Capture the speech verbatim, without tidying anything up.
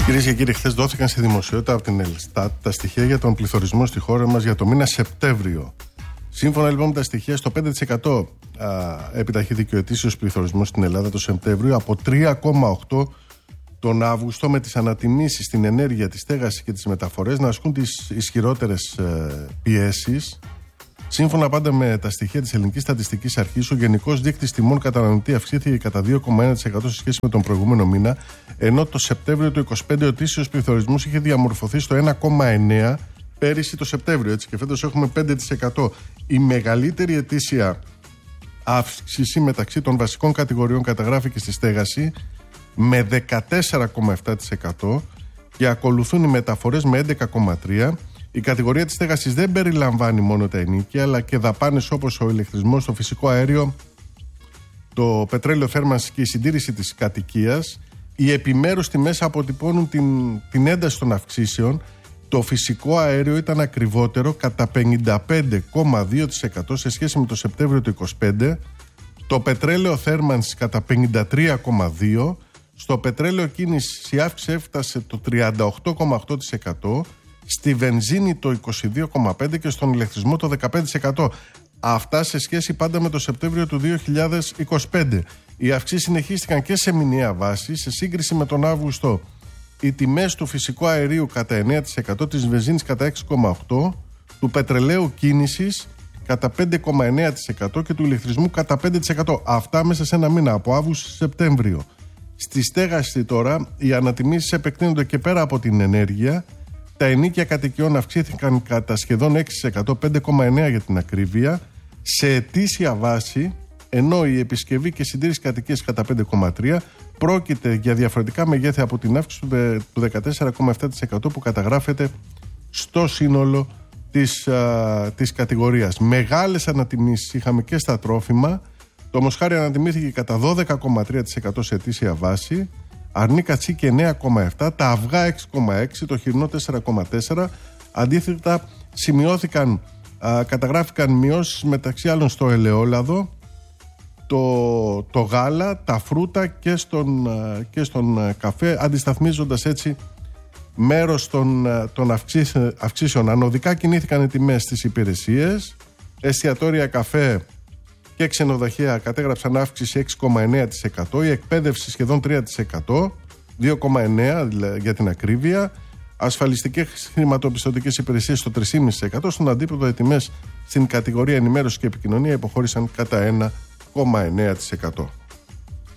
Κυρίες και κύριοι, χθες δόθηκαν στη δημοσιότητα από την Ελστάτ τα στοιχεία για τον πληθωρισμό στη χώρα μας για το μήνα Σεπτέμβριο. Σύμφωνα λοιπόν με τα στοιχεία, στο πέντε τοις εκατό επιταχύθηκε ο ετήσιος πληθωρισμός στην Ελλάδα το Σεπτέμβριο, από τρία κόμμα οκτώ τοις εκατό τον Αύγουστο, με τις ανατιμήσεις στην ενέργεια, τη στέγαση και τις μεταφορές να ασκούν τις ισχυρότερες ε, πιέσεις. Σύμφωνα πάντα με τα στοιχεία της Ελληνικής Στατιστικής Αρχής, ο γενικός δείκτης τιμών καταναλωτή αυξήθηκε κατά δύο κόμμα ένα τοις εκατό σε σχέση με τον προηγούμενο μήνα, ενώ το Σεπτέμβριο του είκοσι πέντε ο ετήσιος πληθωρισμός είχε διαμορφωθεί στο ένα κόμμα εννέα τοις εκατό πέρυσι το Σεπτέμβριο, έτσι, και φέτος έχουμε πέντε τοις εκατό. Η μεγαλύτερη ετήσια αύξηση μεταξύ των βασικών κατηγοριών καταγράφηκε στη στέγαση με δεκατέσσερα κόμμα επτά τοις εκατό και ακολουθούν οι μεταφορές με έντεκα κόμμα τρία τοις εκατό. Η κατηγορία της στέγασης δεν περιλαμβάνει μόνο τα ενοίκια, αλλά και δαπάνες όπως ο ηλεκτρισμός, το φυσικό αέριο, το πετρέλαιο θέρμανσης και η συντήρηση της κατοικίας. Οι επιμέρους τιμές αποτυπώνουν την, την ένταση των αυξήσεων. Το φυσικό αέριο ήταν ακριβότερο κατά πενήντα πέντε κόμμα δύο τοις εκατό σε σχέση με το Σεπτέμβριο του είκοσι πέντε. Το πετρέλαιο θέρμανσης κατά πενήντα τρία κόμμα δύο τοις εκατό. Στο πετρέλαιο κίνησης η αύξηση έφτασε το τριάντα οκτώ κόμμα οκτώ τοις εκατό. Στη βενζίνη το είκοσι δύο κόμμα πέντε τοις εκατό και στον ηλεκτρισμό το δεκαπέντε τοις εκατό. Αυτά σε σχέση πάντα με το Σεπτέμβριο του δύο χιλιάδες είκοσι πέντε. Οι αυξήσεις συνεχίστηκαν και σε μηνιαία βάση σε σύγκριση με τον Αύγουστο. Οι τιμές του φυσικού αερίου κατά εννέα τοις εκατό, της βενζίνης κατά έξι κόμμα οκτώ τοις εκατό, του πετρελαίου κίνησης κατά πέντε κόμμα εννέα τοις εκατό και του ηλεκτρισμού κατά πέντε τοις εκατό. Αυτά μέσα σε ένα μήνα, από Αύγουστο σε Σεπτέμβριο. Στη στέγαση τώρα, οι ανατιμήσεις επεκτείνονται και πέρα από την ενέργεια. Τα ενοίκια κατοικιών αυξήθηκαν κατά σχεδόν έξι τοις εκατό, πέντε κόμμα εννέα τοις εκατό για την ακρίβεια, σε ετήσια βάση, ενώ η επισκευή και συντήρηση κατοικίας κατά πέντε κόμμα τρία τοις εκατό. Πρόκειται για διαφορετικά μεγέθη από την αύξηση του δεκατέσσερα κόμμα επτά τοις εκατό που καταγράφεται στο σύνολο της, α, της κατηγορίας. Μεγάλες ανατιμήσεις είχαμε και στα τρόφιμα. Το μοσχάρι ανατιμήθηκε κατά δώδεκα κόμμα τρία τοις εκατό σε ετήσια βάση, αρνί κατσίκι εννέα κόμμα επτά τοις εκατό, τα αυγά έξι κόμμα έξι τοις εκατό, το χοιρινό τέσσερα κόμμα τέσσερα τοις εκατό. Αντίθετα, σημειώθηκαν, α, καταγράφηκαν μειώσεις μεταξύ άλλων στο ελαιόλαδο, το, το γάλα, τα φρούτα και στον, α, και στον καφέ, αντισταθμίζοντας έτσι μέρος των, των αυξήσεων, αυξήσεων. Ανωδικά κινήθηκαν οι τιμές στις υπηρεσίες. Εστιατόρια, καφέ και ξενοδοχεία κατέγραψαν αύξηση έξι κόμμα εννέα τοις εκατό, η εκπαίδευση σχεδόν τρία τοις εκατό, δύο κόμμα εννέα τοις εκατό για την ακρίβεια, ασφαλιστικές χρηματοπιστωτικές υπηρεσίες στο τρία κόμμα πέντε τοις εκατό, στον αντίποδο οι τιμές στην κατηγορία ενημέρωση και επικοινωνία υποχώρησαν κατά ένα κόμμα εννέα τοις εκατό.